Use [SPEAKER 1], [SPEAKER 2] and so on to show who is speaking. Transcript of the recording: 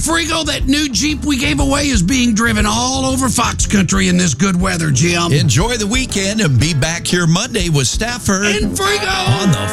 [SPEAKER 1] Frigo, that new Jeep we gave away is being driven all over Fox Country in this good weather, Jim.
[SPEAKER 2] Enjoy the weekend and be back here Monday with Stafford
[SPEAKER 1] And Frigo
[SPEAKER 2] on the